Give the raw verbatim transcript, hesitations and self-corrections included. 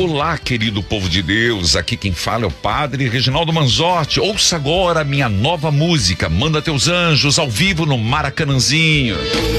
Olá, querido povo de Deus, aqui quem fala é o Padre Reginaldo Manzotti. Ouça agora a minha nova música, Manda Teus Anjos, ao vivo no Maracanãzinho.